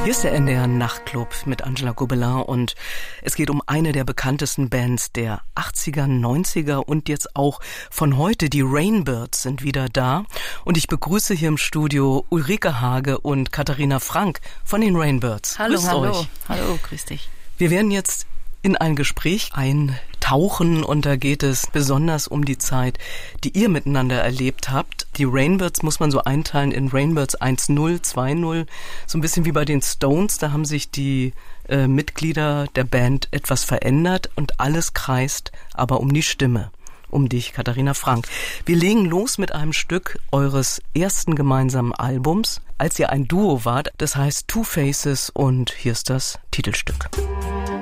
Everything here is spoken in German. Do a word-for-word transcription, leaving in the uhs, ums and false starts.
Hier ist der N D R Nachtclub mit Angela Gobelin und es geht um eine der bekanntesten Bands der achtziger, neunziger und jetzt auch von heute. Die Rainbirds sind wieder da und ich begrüße hier im Studio Ulrike Hage und Katharina Frank von den Rainbirds. Hallo, Grüßt hallo. euch. Hallo, grüß dich. Wir werden jetzt in ein Gespräch eintauchen und da geht es besonders um die Zeit, die ihr miteinander erlebt habt. Die Rainbirds muss man so einteilen in Rainbirds eins null, zwei null, so ein bisschen wie bei den Stones. Da haben sich die äh, Mitglieder der Band etwas verändert und alles kreist aber um die Stimme. Um dich, Katharina Frank. Wir legen los mit einem Stück eures ersten gemeinsamen Albums, als ihr ein Duo wart. Das heißt Two Faces und hier ist das Titelstück.